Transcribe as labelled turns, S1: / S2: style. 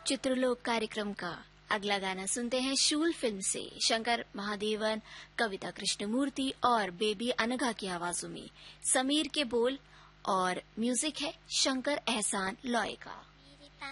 S1: चित्रलोक कार्यक्रम का अगला गाना सुनते हैं शूल फिल्म से। शंकर महादेवन, कविता कृष्णमूर्ति और बेबी अनघा की आवाजों में समीर के बोल और म्यूजिक है शंकर एहसान लॉय का।